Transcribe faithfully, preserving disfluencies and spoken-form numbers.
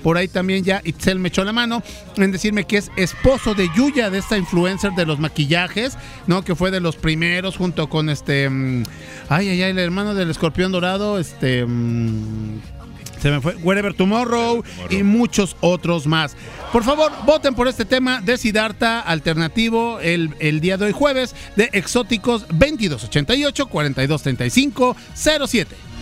Por ahí también ya Itzel me echó la mano en decirme que es esposo de Yuya, de esta influencer de los maquillajes, ¿no? Que fue de los primeros junto con este... Ay, ay, ay, el hermano del escorpión dorado, este... Se me fue, Wherever Tomorrow, Tomorrow y muchos otros más. Por favor, voten por este tema de Siddhartha alternativo el, el día de hoy jueves de Exóticos veintidós ochenta y ocho, cuarenta y dos treinta y cinco, cero siete.